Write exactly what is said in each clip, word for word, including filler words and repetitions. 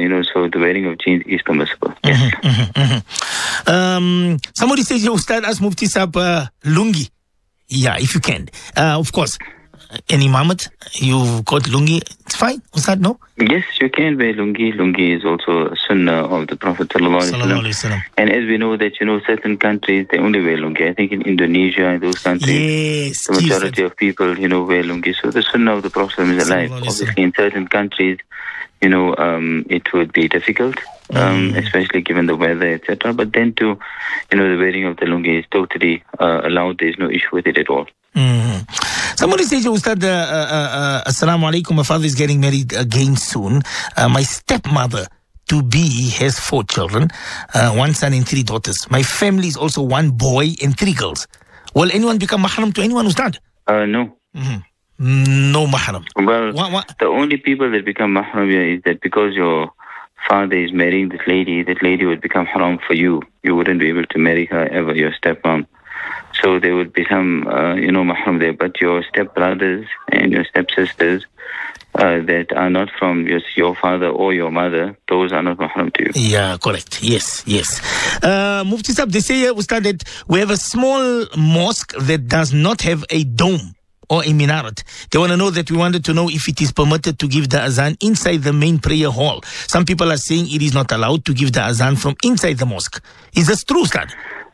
you know, so the wearing of jeans is permissible. Yes. Mm-hmm, mm-hmm, mm-hmm. Um, somebody says, you Ustad, ask Mufti Sahab uh, lungi. Yeah, if you can. Uh, of course. An imamat, you've got lungi, it's fine. Ustad, no? Yes, you can wear lungi. Lungi is also a sunnah of the Prophet sallallahu alaihi wasallam. And as we know that, you know, certain countries, they only wear lungi. I think in Indonesia and those countries, yes, the majority of people, you know, wear lungi. So the sunnah of the Prophet is alive. Obviously, in certain countries, you know, um, it would be difficult, um, mm. especially given the weather, et cetera. But then too, you know, the wearing of the lungi is totally uh, allowed. There's no issue with it at all. Mm. Somebody says, Ustad, uh, uh, uh, Assalamu alaikum, my father is getting married again soon. Uh, my stepmother to be has four children, uh, one son and three daughters. My family is also one boy and three girls. Will anyone become mahram to anyone, Ustad? Uh, no. Mm-hmm. No mahram. Well, what, what? The only people that become mahram is that because your father is marrying this lady, that lady would become haram for you. You wouldn't be able to marry her ever, your stepmom. So there would be some, uh, you know, mahram there. But your stepbrothers and your stepsisters uh, that are not from your, your father or your mother, those are not mahram to you. Yeah, correct. Yes, yes. Uh, Mufti Sahab, they say, Ustad, that we have a small mosque that does not have a dome or a minaret. They want to know that we wanted to know if it is permitted to give the azan inside the main prayer hall. Some people are saying it is not allowed to give the azan from inside the mosque. Is this true, Ustad?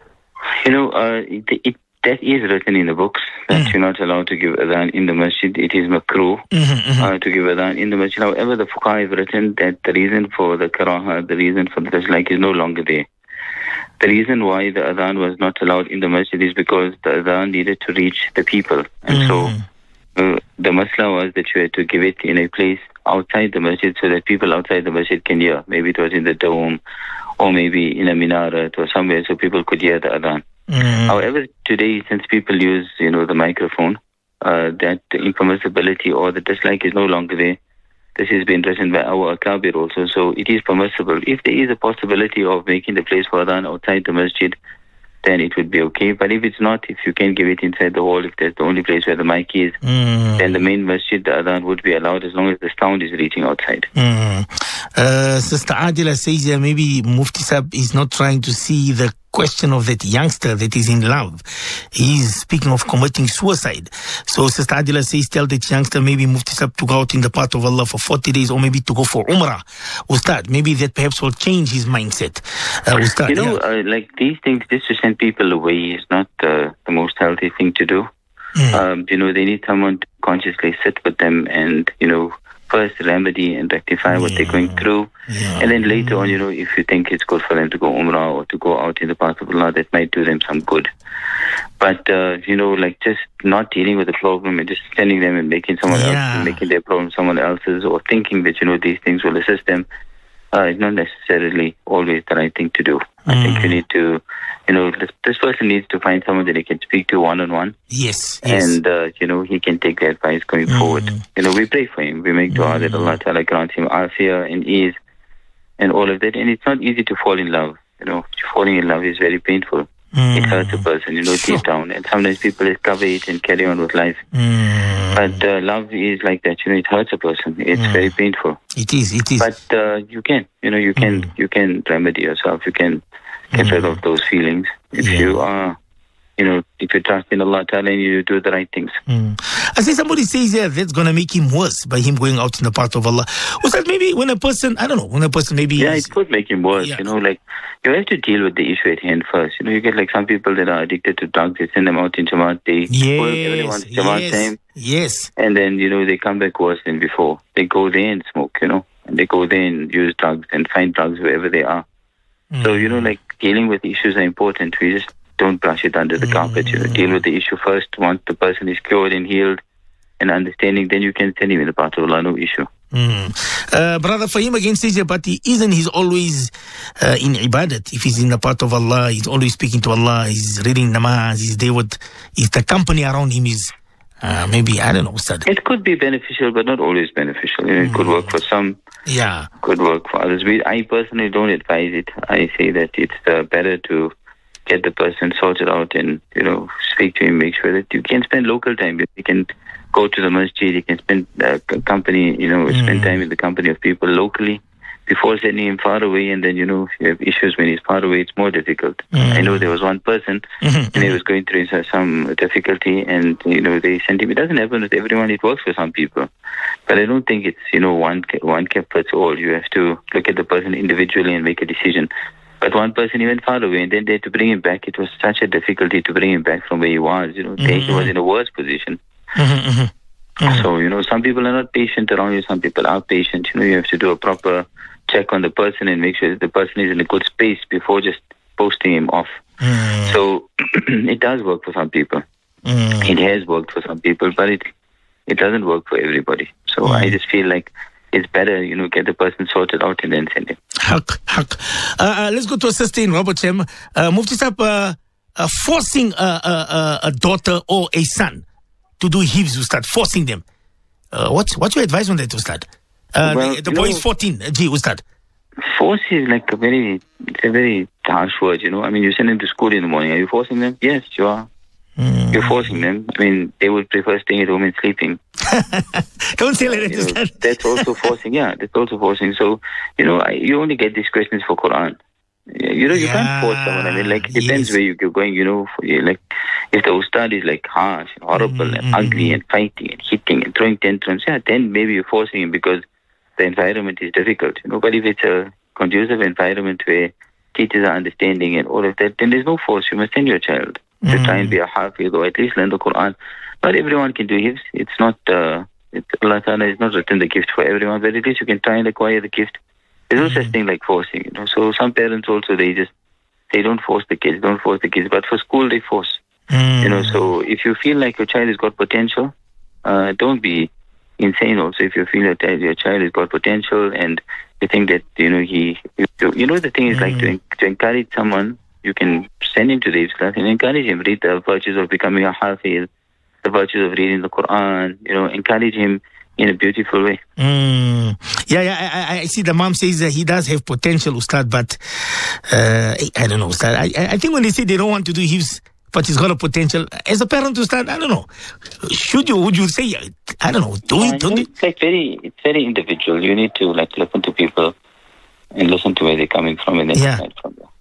You know, uh, it, it, that is written in the books that mm. you're not allowed to give adhan in the masjid. It is makruh mm-hmm, mm-hmm. Uh, to give adhan in the masjid. However, the fuqaha have written that the reason for the karaha, the reason for the dislike is no longer there. The reason why the adhan was not allowed in the masjid is because the adhan needed to reach the people. And mm. so uh, the masla was that you had to give it in a place outside the masjid so that people outside the masjid can hear. Maybe it was in the dome or maybe in a minaret or somewhere so people could hear the adhan. Mm. However, today, since people use, you know, the microphone, uh, that impermissibility or the dislike is no longer there. This has been written by our Akabir also, so it is permissible. If there is a possibility of making the place for adhan outside the masjid, then it would be okay. But if it's not, if you can give it inside the hall, if that's the only place where the mic is, mm. then the main masjid, the adhan would be allowed as long as the sound is reaching outside. Mm. Uh, Sister Adila says uh, maybe Mufti Sahab is not trying to see the question of that youngster that is in love. He's speaking of committing suicide. So Sister Adila says, tell that youngster maybe Mufti Sahab to go out in the path of Allah for forty days or maybe to go for Umrah. Ustad, maybe that perhaps will change his mindset. Uh, Ustad, you know, yeah. uh, like these things, just to send people away is not uh, the most healthy thing to do. Mm. Um, you know, they need someone to consciously sit with them and, you know, first remedy and rectify what yeah. they're going through. Yeah. And then later on, you know, if you think it's good for them to go Umrah or to go out in the path of Allah, that might do them some good. But, uh, you know, like just not dealing with the problem and just sending them and making someone yeah. else, making their problem someone else's or thinking that, you know, these things will assist them, uh, is not necessarily always the right thing to do. I mm. think you need to, you know, this, this person needs to find someone that he can speak to one-on-one. Yes, yes. And, uh, you know, he can take the advice going mm. forward. You know, we pray for him. We make dua mm. that Allah Ta'ala grants him afiyah and ease and all of that. And it's not easy to fall in love. You know, falling in love is very painful. Mm. It hurts a person, you know, Sure. deep down. And sometimes people discover it and carry on with life. Mm. But uh, love is like that, you know, it hurts a person. It's mm. very painful. It is, it is. But uh, you can, you know, you can, mm. you can remedy yourself. You can get mm. rid of those feelings if yeah. you are, you know, if you trust in Allah Ta'ala and you do the right things. Mm. I see somebody says yeah, that's going to make him worse by him going out in the path of Allah. Was that maybe when a person, I don't know, when a person maybe... Yeah, it could make him worse, yeah. you know, like, you have to deal with the issue at hand first. You know, you get like some people that are addicted to drugs, they send them out in Jamaat, they yes, everyone's Jamaat yes, time. Yes. And then, you know, they come back worse than before. They go there and smoke, you know, and they go there and use drugs and find drugs wherever they are. Mm. So, you know, like, dealing with issues are important. We just don't brush it under the mm. carpet. You know, deal with the issue first. Once the person is cured and healed and understanding, then you can send him in the path of Allah, no issue. Mm. Uh, brother Fahim again says, but he isn't he's always uh, in ibadat. If he's in the path of Allah, he's always speaking to Allah, he's reading namaz, he's there with, if the company around him is uh, maybe, I don't know, Ustad. It could be beneficial, but not always beneficial. You know, it mm. could work for some. Yeah. Could work for others. We, I personally don't advise it. I say that it's uh, better to get the person sorted out and, you know, speak to him, make sure that you can spend local time. You can go to the masjid, you can spend uh, company, you know, mm. spend time in the company of people locally before sending him far away, and then, you know, if you have issues when he's far away, it's more difficult. Mm. I know there was one person, Mm-hmm. and he was going through some difficulty, and, you know, they sent him. It doesn't happen with everyone. It works for some people. But I don't think it's, you know, one, one cap fits all. You have to look at the person individually and make a decision. But one person, he went far away, and then they had to bring him back. It was such a difficulty to bring him back from where he was. You know, mm-hmm. he was in a worse position. Mm-hmm, mm-hmm. Mm-hmm. So, you know, some people are not patient around you. Some people are patient. You know, you have to do a proper check on the person and make sure that the person is in a good space before just posting him off. Mm. So it does work for some people. Mm. It has worked for some people, but it it doesn't work for everybody. So Mm. I just feel like it's better, you know, get the person sorted out and then send him. Haq, haq. Uh, uh, let's go to a sister in Robert Chem. Uh, Mufti Sahib, uh, uh, forcing a, a, a daughter or a son to do hifz, Ustad, forcing them. Uh, what's, what's your advice on that, Ustad? Uh, well, the the boy know, is fourteen, G, Ustad. Force is like a very, it's a very harsh word, you know. I mean, you send them to school in the morning. Are you forcing them? Yes, you are. Mm. You're forcing them. I mean, they would prefer staying at home and sleeping. Don't say like that. Know, that's also forcing. Yeah, that's also forcing. So, you know, I, you only get these questions for Quran. You know, you yeah, can't force someone. I mean, like, it depends yes. where you're going, you know. For, like, if the ustad is, like, harsh, and horrible, mm-hmm. and ugly, and fighting, and hitting, and throwing tantrums, yeah, then maybe you're forcing him because the environment is difficult, you know. But if it's a conducive environment where teachers are understanding and all of that, then there's no force. You must send your child mm-hmm. to try and be a hafiz or at least learn the Quran. Not everyone can do hifz. It's not, uh, it's, Allah Ta'ala has not written the gift for everyone, but at least you can try and acquire the gift. There's no mm-hmm. such thing like forcing, you know. So some parents also, they just, they don't force the kids, don't force the kids. But for school, they force. Mm-hmm. You know, so if you feel like your child has got potential, uh, don't be insane also. If you feel that your child has got potential and you think that, you know, he, you, you know, the thing is mm-hmm. like to, to encourage someone, you can send him to the class and encourage him, read the virtues of becoming a hafiz, the virtues of reading the Quran, you know, encourage him in a beautiful way. Mm. Yeah, yeah. I, I see the mom says that he does have potential, Ustad, but uh, I don't know, Ustad. I, I think when they say they don't want to do hifz, but he's got a potential, as a parent, Ustad, I don't know. Should you, would you say, I don't know, do yeah, it, don't it? It's like very, it's very individual. You need to like listen to people and listen to where they're coming from and then yeah. decide from there.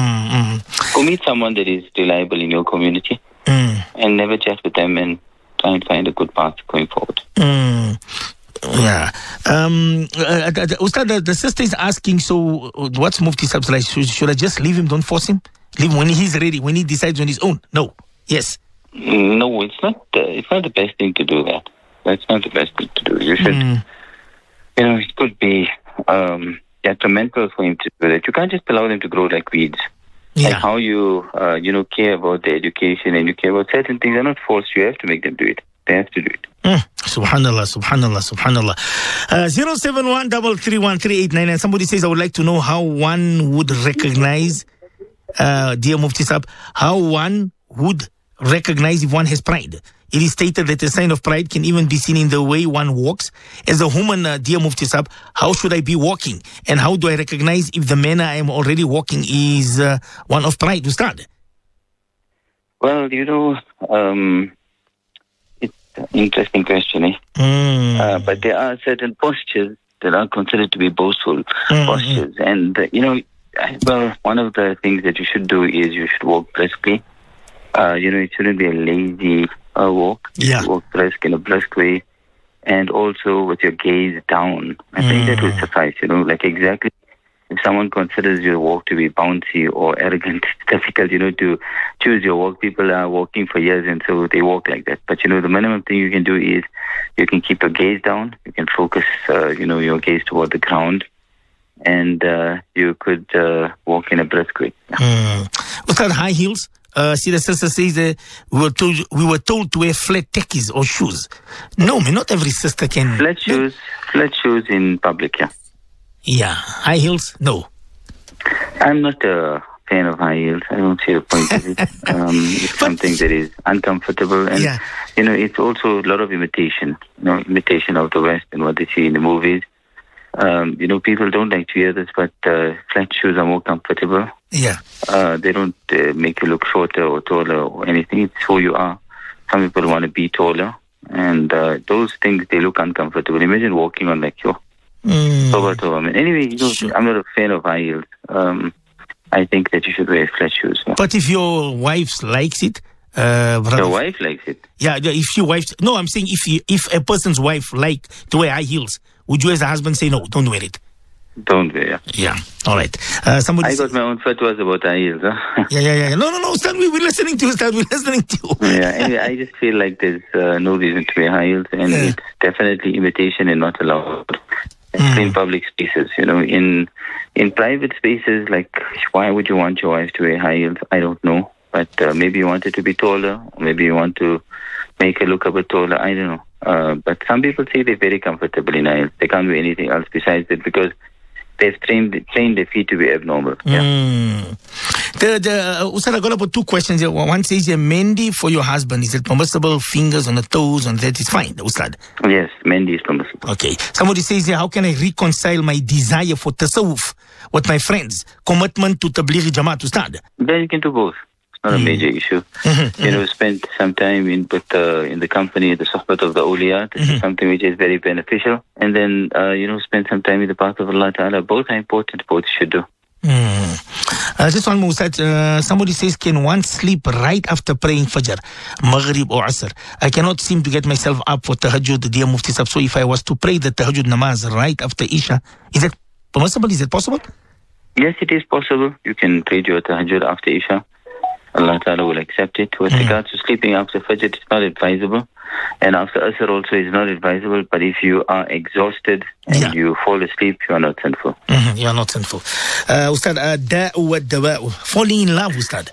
Mm-hmm. Go meet someone that is reliable in your community mm. and never chat with them and try and find a good path going forward. Mm. Yeah. Um, uh, uh, Ustad, the, the sister is asking, so what's Mufti Sahib's like? Should, should I just leave him? Don't force him? Leave him when he's ready, when he decides on his own? No. Yes. No, it's not, uh, it's not the best thing to do that. That's not the best thing to do. You should, mm. you know, it could be um, detrimental for him to do that. You can't just allow them to grow like weeds. Yeah. Like how you, uh, you know, care about their education and you care about certain things are not forced. You have to make them do it. They have to do it. Mm. Subhanallah, subhanallah, subhanallah. Uh, zero seven one three three one three eight nine. And somebody says, I would like to know how one would recognize, uh, dear Mufti Sahib, how one would recognize if one has pride. It is stated that a sign of pride can even be seen in the way one walks. As a woman, uh, dear Mufti Sahib, how should I be walking? And how do I recognize if the manner I am already walking is uh, one of pride? Ustad? Well, you know, um, it's an interesting question, eh? Mm. Uh, but there are certain postures that are considered to be boastful mm-hmm. postures. And, uh, you know, well, one of the things that you should do is you should walk briskly. Uh, you know, it shouldn't be a lazy uh, walk. You yeah. should walk brisk in a brisk way. And also with your gaze down. I mm. think that will suffice, you know, like exactly if someone considers your walk to be bouncy or arrogant, it's difficult, you know, to choose your walk. People are walking for years and so they walk like that. But, you know, the minimum thing you can do is you can keep your gaze down. You can focus, uh, you know, your gaze toward the ground. And uh, you could uh, walk in a brisk way. Yeah. Mm. Without high heels? Uh, see, the sister says that we were told we were told to wear flat tekkies or shoes. No, man, not every sister can. Flat shoes, no. flat shoes in public, yeah. Yeah, high heels, no. I'm not a fan of high heels. I don't see the point of it. Um, it's something that is uncomfortable, and yeah. you know, it's also a lot of imitation. You know, imitation of the West and what they see in the movies. Um, you know, people don't like to hear this, but uh, flat shoes are more comfortable. Yeah. Uh, they don't uh, make you look shorter or taller or anything. It's who you are. Some people want to be taller. And uh, those things, they look uncomfortable. Imagine walking on like, yo, Mm. Toba, toba, man. Anyway, you know, Sure. I'm not a fan of high heels. Um, I think that you should wear flat shoes. Yeah. But if your wife likes it, uh, brother, Your wife likes it. yeah, yeah, if your wife, no, I'm saying if you, if a person's wife like to wear high heels, would you as a husband say no, don't wear it? Don't wear. Yeah, all right. Uh, somebody. I got my own fatwas about high heels. Huh? Yeah, yeah, yeah. No, no, no. Ustad, we, we're listening to you. Ustad, we're listening to you. Yeah, anyway, I just feel like there's uh, no reason to wear high heels, and Yeah. it's definitely imitation and not allowed. Mm. In public spaces, you know, in in private spaces, like, why would you want your wife to wear high heels? I don't know, but uh, maybe you want her to be taller, or maybe you want to make her look a bit taller. I don't know. Uh, but some people say they're very comfortable in high heels. They can't wear anything else besides it because they've trained trained their feet to be abnormal. Yeah. Mm. The, the, uh, Ustad, I got about two questions here. One says, a Mendi for your husband, is it permissible? Fingers on the toes, on that is fine, Ustad. Yes, Mendi is permissible. Okay. Somebody says here, how can I reconcile my desire for tasawwuf with my friends? Commitment to Tablighi Jamaat, Ustad. Then you can do both. It's not a major issue. Mm-hmm, You know, spend some time in with uh, in the company, the suhbat of the awliya. This is something which is very beneficial. And then, uh, you know, spend some time in the path of Allah Ta'ala. Both are important. Both should do. Mm. Uh, just one more, Ustad. Uh, somebody says, can one sleep right after praying Fajr, Maghrib or Asr? I cannot seem to get myself up for Tahajjud, dear Mufti Sab. So if I was to pray the Tahajjud namaz right after Isha, is it permissible? Is it possible? Yes, it is possible. You can pray your tahajjud after Isha. Allah Ta'ala will accept it. With regards to sleeping after Fajr, it's not advisable. And after Asr also is not advisable. But if you are exhausted and Yeah. you fall asleep, you are not sinful. Mm-hmm. You are not sinful. Uh, Ustad, uh, da'u wa dawa'u. Falling in love, Ustad.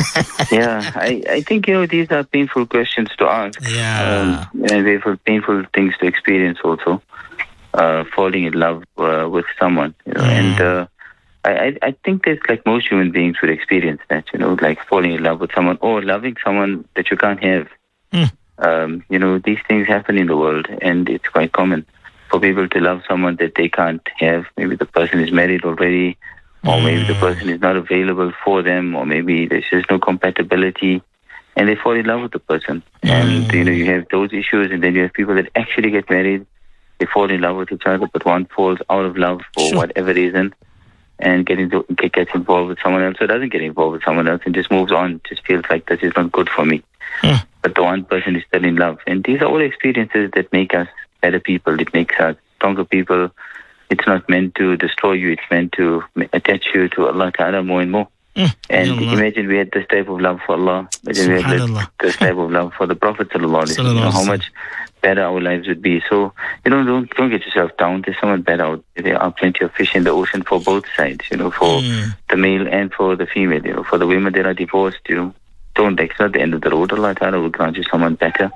Yeah, I, I think, you know, these are painful questions to ask. Yeah. Um, and painful, painful things to experience also. Uh, falling in love uh, with someone, you know, Mm. and uh, I, I I think there's like most human beings would experience that, you know, like falling in love with someone or loving someone that you can't have. Mm. Um, you know, these things happen in the world, and it's quite common for people to love someone that they can't have. Maybe the person is married already, or maybe the person is not available for them, or maybe there's just no compatibility, and they fall in love with the person. And, you know, you have those issues, and then you have people that actually get married, they fall in love with each other, but one falls out of love for Sure. whatever reason, and get into, gets involved with someone else, or doesn't get involved with someone else, and just moves on, just feels like this is not good for me. Mm. But the one person is still in love. And these are all experiences that make us better people. It makes us stronger people. It's not meant to destroy you. It's meant to attach you to Allah Ta'ala more and more. Mm. And Ya Allah. imagine we had this type of love for Allah. Imagine we had Subhanallah. this, this type of love for the Prophet Sallallahu Alaihi Wasallam. You know, Sallallahu how Alaihi much better our lives would be. So, you know, don't don't get yourself down. There's someone better out there. There are plenty of fish in the ocean for both sides, you know, for Mm. the male and for the female. You know, for the women that are divorced, you know, don't, it's not the end of the road. Allah Ta'ala will grant you someone better.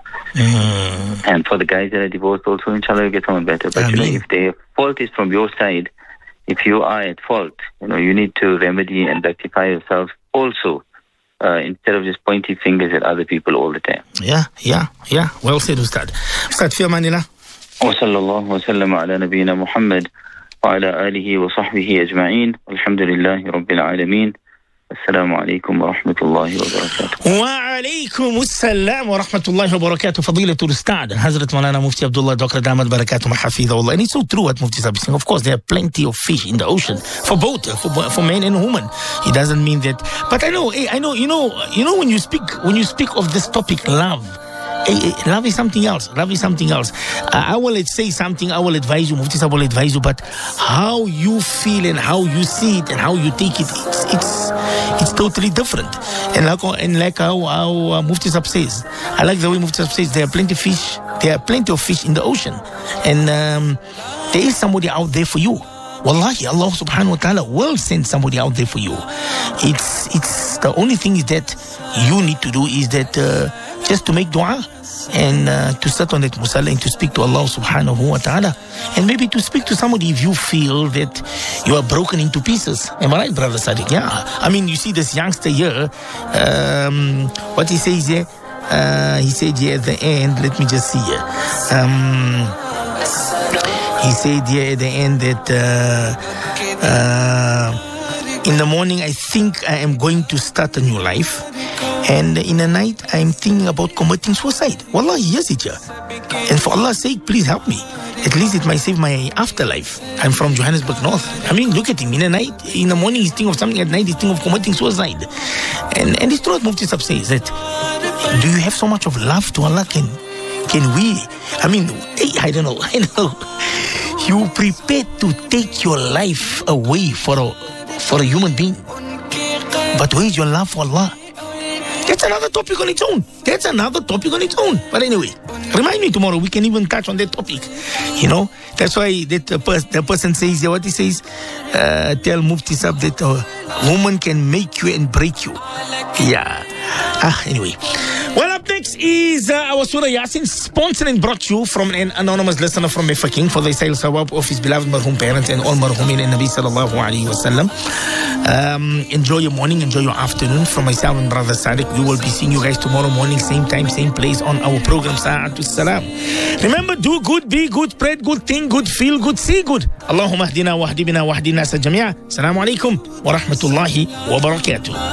Mm. And for the guys that are divorced also, inshallah, you get someone better. But, you know, Ameen. if the fault is from your side, if you are at fault, you know, you need to remedy and rectify yourself also, uh, instead of just pointing fingers at other people all the time. Yeah, yeah, yeah. Well said, Ustad. Ustad, fi amanillah. وصلى الله وسلم على نبينا محمد وعلى آله وصحبه أجمعين والحمد لله رب العالمين. السلام عليكم ورحمة الله وبركاته. وعليكم السلام ورحمة الله وبركاته. فضيلة الأستاذ Hazrat Maulana Mufti Abdullah Doctor Damat Barakatuh Hafidhahullah. And it's so true what Mufti Sab is saying. Of course, there are plenty of fish in the ocean for both, for, for men and women. It doesn't mean that. But I know, I know, you know, you know, when you speak, when you speak of this topic, love. Hey, hey, love is something else. Love is something else. Uh, I will say something. I will advise you. Mufti Sahib will advise you. But how you feel and how you see it and how you take it, it's it's, it's totally different. And like and like how, how uh, Mufti Sahib says, I like the way Mufti Sahib says there are plenty of fish. There are plenty of fish in the ocean, and um, there is somebody out there for you. Wallahi, Allah subhanahu wa ta'ala will send somebody out there for you. It's it's the only thing is that you need to do is that uh, just to make dua and uh, to sit on that musalla and to speak to Allah subhanahu wa ta'ala, and maybe to speak to somebody if you feel that you are broken into pieces. Am I right, Brother Sadiq? Yeah. I mean, you see this youngster here, um, what he says here, uh, he said here at the end, let me just see here. Um, He said here at the end that uh, uh, in the morning I think I am going to start a new life, and in the night I am thinking about committing suicide. Wallahi, yes, it here. And for Allah's sake, please help me. At least it might save my afterlife. I'm from Johannesburg North. I mean, look at him. In the night, in the morning he's thinking of something, at night he's thinking of committing suicide. And and it's true what Mufti Sahib says, that do you have so much of love to Allah? Can can we? I mean, I don't know. I know. You prepared to take your life away for a for a human being. But where is your love for Allah? That's another topic on its own. That's another topic on its own. But anyway, remind me tomorrow. We can even touch on that topic. You know, that's why that the, pers- the person says, what he says, uh, tell Mufti Sahib that a woman can make you and break you. Yeah. Ah, anyway. Well, up next is uh, our Surah Yasin, sponsored and brought to you from an anonymous listener from Mefaking for the sale sawab of his beloved marhum parents and all marhumin and Nabi sallallahu alayhi wa sallam. Um, enjoy your morning, enjoy your afternoon. From myself and brother Sadiq, we will be seeing you guys tomorrow morning, same time, same place on our program Sa'atul Salam. Remember, do good, be good, spread good, think good, feel good, see good. Allahumma ahdina wa ahdibina wa ahdina sa jami'a. Assalamu alaikum wa rahmatullahi wa barakatuh.